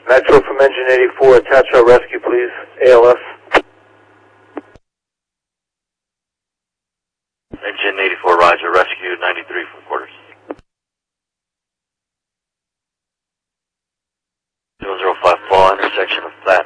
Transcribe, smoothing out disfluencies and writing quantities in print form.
Metro from engine 84, attach our rescue, please. ALS. Engine 84, roger, rescue 93 from quarters. 205 fall, intersection of Platte